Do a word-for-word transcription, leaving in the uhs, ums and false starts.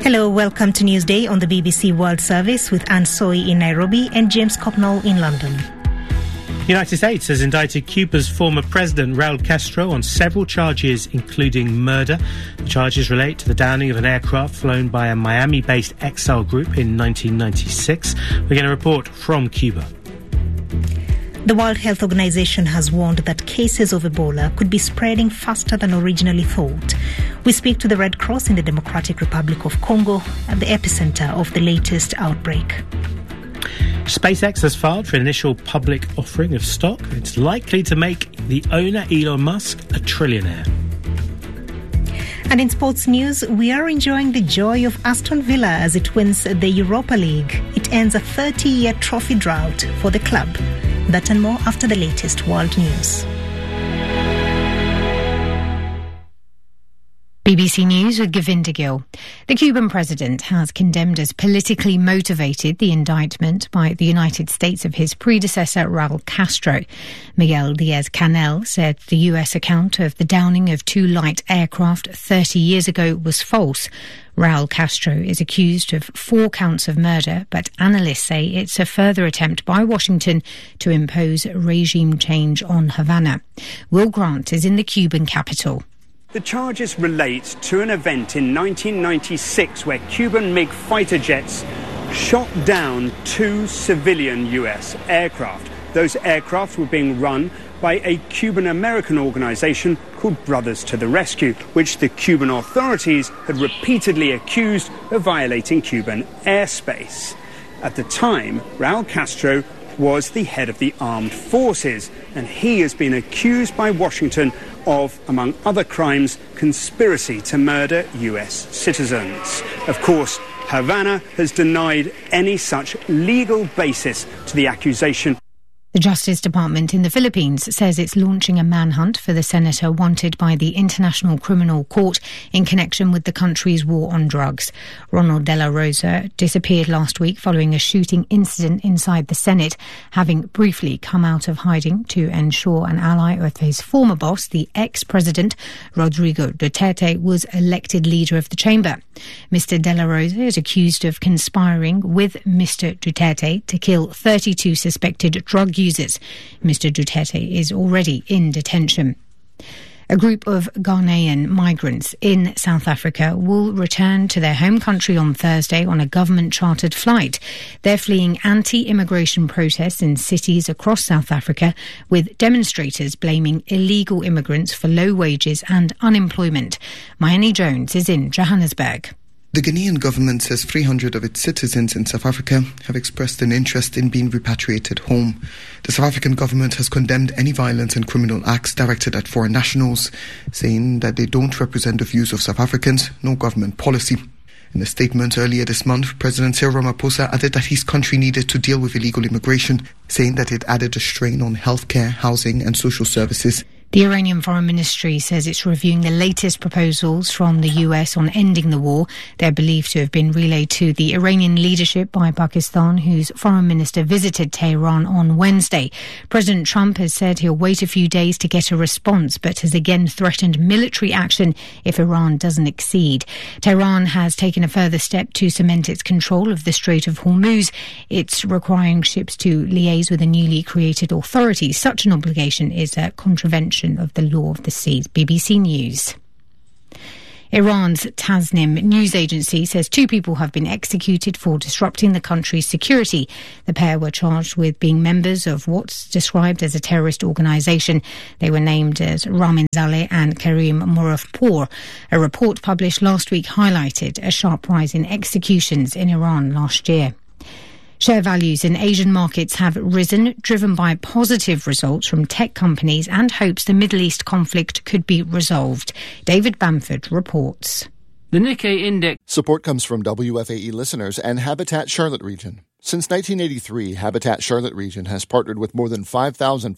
Hello, welcome to Newsday on the B B C World Service with Anne Soy in Nairobi and James Copnall in London. The United States has indicted Cuba's former president, Raul Castro, on several charges, including murder. The charges relate to the downing of an aircraft flown by a Miami-based exile group in nineteen ninety-six. We're going to report from Cuba. The World Health Organization has warned that cases of Ebola could be spreading faster than originally thought. We speak to the Red Cross in the Democratic Republic of Congo at the epicenter of the latest outbreak. SpaceX has filed for an initial public offering of stock. It's likely to make the owner, Elon Musk, a trillionaire. And in sports news, we are enjoying the joy of Aston Villa as it wins the Europa League. It ends a thirty-year trophy drought for the club. That and more after the latest world news. B B C News with Govinda Gill. The Cuban president has condemned as politically motivated the indictment by the United States of his predecessor, Raul Castro. Miguel Diaz-Canel said the U S account of the downing of two light aircraft thirty years ago was false. Raul Castro is accused of four counts of murder, but analysts say it's a further attempt by Washington to impose regime change on Havana. Will Grant is in the Cuban capital. The charges relate to an event in nineteen ninety-six where Cuban MiG fighter jets shot down two civilian U S aircraft. Those aircraft were being run by a Cuban-American organization called Brothers to the Rescue, which the Cuban authorities had repeatedly accused of violating Cuban airspace. At the time, Raul Castro was the head of the armed forces, and he has been accused by Washington of, among other crimes, conspiracy to murder U S citizens. Of course, Havana has denied any such legal basis to the accusation. The Justice Department in the Philippines says it's launching a manhunt for the senator wanted by the International Criminal Court in connection with the country's war on drugs. Ronald De La Rosa disappeared last week following a shooting incident inside the Senate, having briefly come out of hiding to ensure an ally of his former boss, the ex-president Rodrigo Duterte, was elected leader of the chamber. Mister De La Rosa is accused of conspiring with Mister Duterte to kill thirty-two suspected drug users. Mister Duterte is already in detention. A group of Ghanaian migrants in South Africa will return to their home country on Thursday on a government-chartered flight. They're fleeing anti-immigration protests in cities across South Africa, with demonstrators blaming illegal immigrants for low wages and unemployment. Mayani Jones is in Johannesburg. The Ghanaian government says three hundred of its citizens in South Africa have expressed an interest in being repatriated home. The South African government has condemned any violence and criminal acts directed at foreign nationals, saying that they don't represent the views of South Africans, nor government policy. In a statement earlier this month, President Cyril Ramaphosa added that his country needed to deal with illegal immigration, saying that it added a strain on healthcare, housing and social services. The Iranian Foreign Ministry says it's reviewing the latest proposals from the U S on ending the war. They're believed to have been relayed to the Iranian leadership by Pakistan, whose foreign minister visited Tehran on Wednesday. President Trump has said he'll wait a few days to get a response, but has again threatened military action if Iran doesn't accede. Tehran has taken a further step to cement its control of the Strait of Hormuz. It's requiring ships to liaise with a newly created authority. Such an obligation is a contravention of the law of the seas. B B C News. Iran's Tasnim news agency says two people have been executed for disrupting the country's security. The pair were charged with being members of what's described as a terrorist organisation. They were named as Ramin Zaleh and Karim Morafpour. A report published last week highlighted a sharp rise in executions in Iran last year. Share values in Asian markets have risen, driven by positive results from tech companies and hopes the Middle East conflict could be resolved. David Bamford reports. The Nikkei index. Support comes from W F A E listeners and Habitat Charlotte Region. Since nineteen eighty-three, Habitat Charlotte Region has partnered with more than five thousand